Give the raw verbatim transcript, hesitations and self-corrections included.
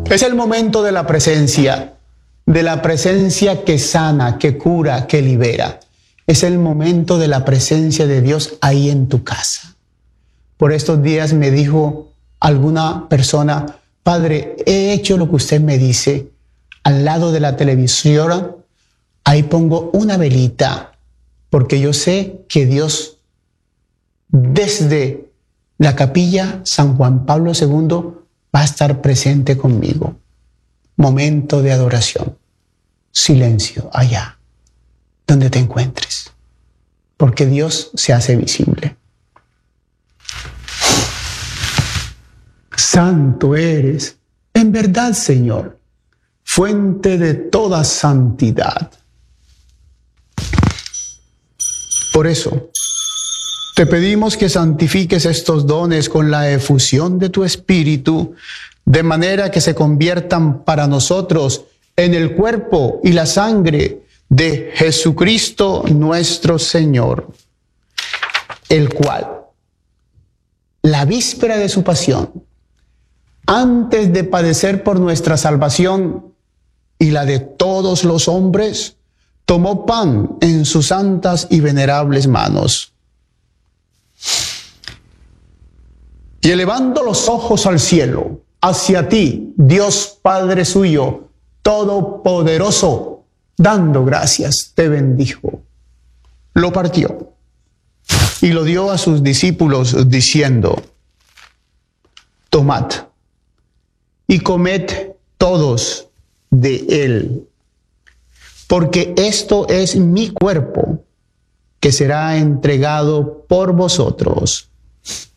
Es el momento de la presencia, de la presencia que sana, que cura, que libera. Es el momento de la presencia de Dios ahí en tu casa. Por estos días me dijo alguna persona: Padre, he hecho lo que usted me dice. Al lado de la televisión, ahí pongo una velita, porque yo sé que Dios, desde la capilla San Juan Pablo segundo, va a estar presente conmigo. Momento de adoración. Silencio allá, donde te encuentres, porque Dios se hace visible. Santo eres, en verdad, Señor, fuente de toda santidad. Por eso, te pedimos que santifiques estos dones con la efusión de tu Espíritu, de manera que se conviertan para nosotros en el cuerpo y la sangre de Jesucristo nuestro Señor, el cual, la víspera de su pasión, antes de padecer por nuestra salvación y la de todos los hombres, tomó pan en sus santas y venerables manos. Y elevando los ojos al cielo, hacia ti, Dios Padre suyo, todopoderoso, dando gracias, te bendijo. Lo partió y lo dio a sus discípulos diciendo: tomad y comed todos de él, porque esto es mi cuerpo, que será entregado por vosotros.